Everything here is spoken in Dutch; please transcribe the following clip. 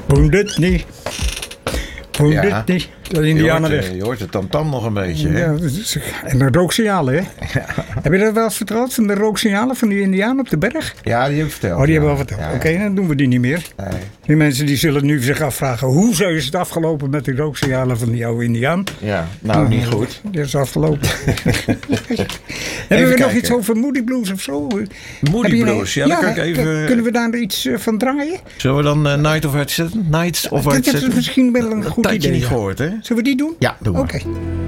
Boendut niet. Boendut niet. Dat is Indianenweg. Je hoort het tamtam nog een beetje. Hè? Ja, en de rooksignalen, hè? Ja. Heb je dat wel eens verteld van de rooksignalen van die Indianen op de berg? Ja, die heb ik verteld. Oh, die hebben we al verteld. Oké, dan doen we die niet meer. Nee. Die mensen die zullen nu zich afvragen... hoe zou is het afgelopen met de rooksignalen van die oude Indiaan? Ja, nou niet goed. Dat is afgelopen. Hebben we nog iets over Moody Blues of zo? Moody Blues, ja, dan kan ik even... Kunnen we daar iets van draaien? Zullen we dan Nights of White Satin? Dat is misschien wel een goed idee. Tijdje niet gehoord, hè? Zullen we die doen? Ja, doe maar. Oké.